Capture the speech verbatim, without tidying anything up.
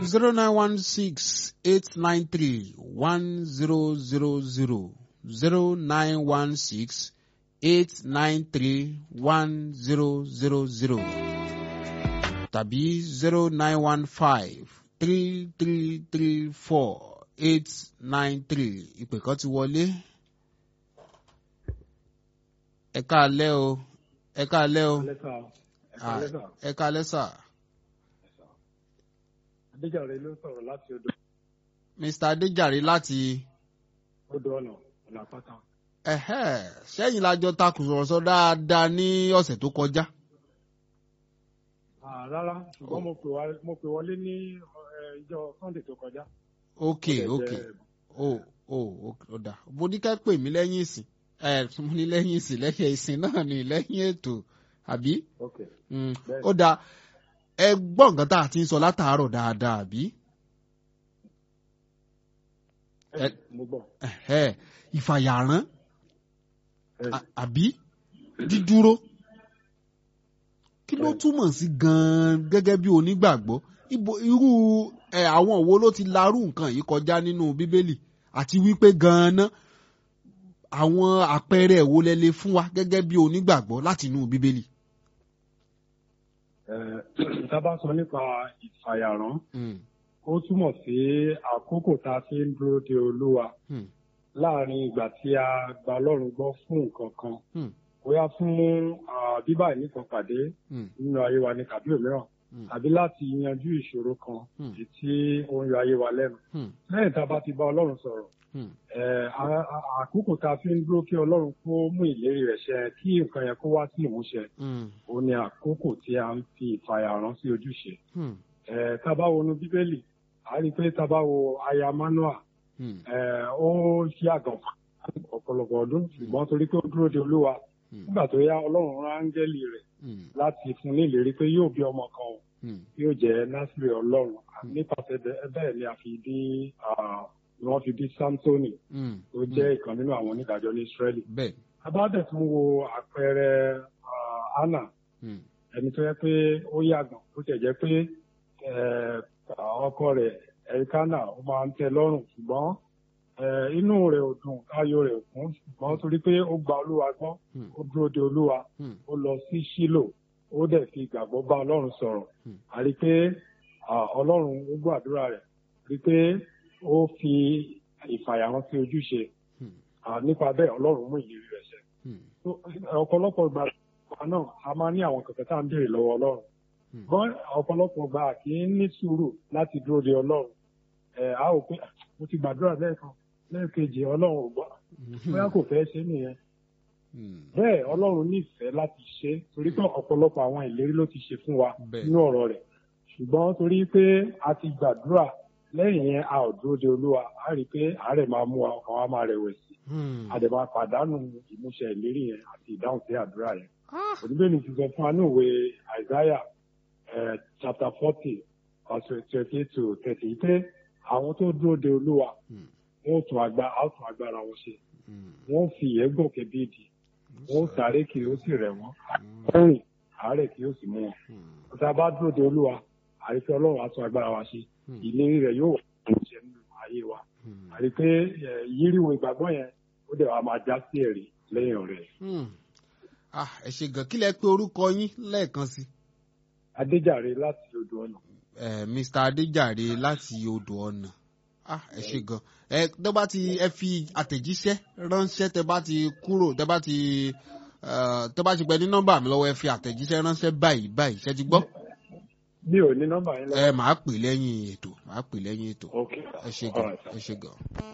zero nine one six eight nine three one zero zero zero zero nine one six eight nine three one zero zero zero tàbí zero nine one five three three three four eight nine three. Ìpè kan ti wọlé. Ẹ káalẹ́ o. Ẹ káalẹ́ o. Ẹ káalẹ́ sà. Adéjàre ló sọ̀rọ̀ láti odò. Mister Adéjàre láti Odò ọ̀nà ọ̀nà àpáta. Ẹ̀hẹ́, sẹ́yìn lájọ takùrọ̀sọ dáadáa ní ọ̀sẹ̀ tó kọjá. Rárá, ṣùgbọ́n mo pè wá mo pè wọlé ní ìjọ Sunday tó kọjá. Ok, ok. O o ó dà. Mo ní ká pè mí lẹ́yìn ìsìn. Ẹ mo ní lẹ́yìn ìsìn lẹ́yìn ìsìn náà ni lẹ́yìn ètò àbí? Ok. Ó dà. Ẹ gbọ́ nǹkan tá a ti ń sọ látàárọ̀ dáadáa àbí? Ẹ mo gbọ́. Ẹ̀hẹ́, ìfàyàrán àbí dídúró. Kí ló túmọ̀ sí gan-an gẹ́gẹ́ bí onígbàgbọ́? Ibo irú ẹ̀ àwọn wo ló ti larú nǹkan yìí kọjá nínú Bíbélì àti wípé gan-an àwọn àpẹẹrẹ wo lẹ lè fún wa gẹ́gẹ́ bí onígbàgbọ́ láti inú Bíbélì? Tá bá sọ nípa ìfàyàrán, ó túmọ̀ sí àkókò tá a fi ń dúró de Olúwa láàrin ìgbà tí a gba Ọlọ́run gbọ́ fún nǹkan kan. Bóyá fún bíbá ìníkan pàdé nínú ayé wa ní tàbí òmíràn, tàbí láti yanjú ìṣòro kan tí ó ń yọ ayé wa lẹ́nu. Lẹ́yìn tá a bá ti bá Ọlọ́run sọ̀rọ̀, àkókò tá a fi ń dúró kí Ọlọ́run kó mú ìlérí rẹ̀ ṣẹ kí nǹkan yẹn kó wá sí ìmúṣẹ, ó ní àkókò tí a ń fi ìfàyàrán sí ojúṣe. Tá a bá wo inú Bíbélì, a rí i pé tá a bá wo aya Manoa, ó ṣí àgàn ọ̀pọ̀lọpọ̀ ọdún, ṣùgbọ́n torí pé ó dúró de Olúwa, nígbà tó yá Ọlọ́run rán áńgẹ́lì rẹ̀ láti fún ní ìlérí pé yóò bí ọmọ kan o, yóò jẹ́ Násírì Ọlọ́run. Nípasẹ̀ bẹ́ẹ̀ ni a fi bí ni wọ́n fi bí Sámsónì, tó jẹ́ ìkan nínú àwọn onídàájọ́ ní Ísírẹ́lì. Abáàdẹ̀ tún wo àpẹẹrẹ Hánà, ẹni tó yẹ pé ó yàgàn, ó tẹ̀ jẹ́ pé ọkọ rẹ̀ Ẹ̀ríkánà ó máa ń tẹ́ lọ́rùn, ṣùgbọ́n inú rẹ̀ ò dùn, ayọ̀ rẹ̀ ò kún, ṣùgbọ́n torí pé ó gba Olúwa gbọ́, ó dúró de Olúwa, ó lọ sí Ṣílò, ó dẹ̀ fi ìgbàgbọ́ bá Ọlọ́run sọ̀rọ̀. A rí i pé Ọlọ́run ó gbọ́ àdúrà rẹ̀, rí i pé ó fi ìfàyàrán sí ojúṣe. Nípa bẹ́ẹ̀ Ọlọ́run mú ìlérí rẹ̀ ṣẹ. Ọ̀pọ̀lọpọ̀ ìgbà náà a máa ní àwọn kẹ̀kẹ́ tá à ń béèrè lọ́wọ́ Ọlọ́run. Gbọ́n ọ̀pọ̀lọpọ̀ ìgbà kì í ní sùúrù láti dúró de Ọlọ́run. A ò pé mo ti gbàdúrà lẹ́ẹ̀kan lẹ́ẹ̀kejì Ọlọ́run ò gbọ́, bóyá kò fẹ́ ṣe nìyẹn. Bẹ́ẹ̀ Ọlọ́run nífẹ̀ẹ́ láti ṣe torí pé ọ̀pọ̀lọpọ̀ àwọn ìlérí ló ti ṣe fún wa nínú ọ̀rọ̀ rẹ̀, ṣùgbọ́n torí pé a ti gbàdúrà lẹ́yìn yẹn a ò dúró de Olúwa, a rí i pé àárẹ̀ máa mú wa, ọkàn wa máa rẹ̀wẹ̀sì, a dẹ̀ máa pàdánù ìmúṣẹ ìlérí yẹn àti ìdáhùn sí àdúrà yẹn. Oníbẹ̀rẹ̀ ti sọ fún wa ní òwe Isaiah chapter forty verse twenty eight to thirty pé àwọn tó dúró de Olúwa wọn ò tún agbára á tún agbára wọn ṣe, wọn ò fi ìyẹ́ gòkè bí ìdì, wọn ò sáré kí ó sì rẹ̀ wọ́n, wọ́n rìn àárẹ̀ kí ó sì mú wọn. Tá a bá dúró de Olúwa, àrífẹ Ọlọ́run á tún agbára wa ṣe, ìlérí rẹ̀ yóò wà ní ìṣẹ nínú ayé wa. Àrífẹ yíríwò ìgbàgbọ́ yẹn ó dẹ̀ wá máa já sí ẹ̀rí lẹ́yìn ọ̀rẹ́. Ẹ ṣe gan, kí lẹ pé orúkọ yín lẹ́ẹ̀kan sí? Adéjàre láti Odò Ọ̀nà. Mister Adéjàre láti Odò Ọ̀nà. Ẹ ṣe gan. Ẹ tẹ́ bá ti ẹ fi àtẹ̀jíṣẹ́ ránṣẹ́ tẹ́ bá ti kúrò tẹ́ bá ti tẹ́ bá ti pẹ́ ní nọ́mbà mi lọ́wọ́ ẹ fi àtẹ̀jíṣẹ́ ránṣẹ́ báyìí báyìí ṣé ti gbọ́? Mi ò ní nọ́mbà yín lọ́wọ́. Ẹ máa pè lẹ́yìn ètò máa pè lẹ́yìn ètò. Ok. Ẹ ṣe gan ẹ ṣe gan.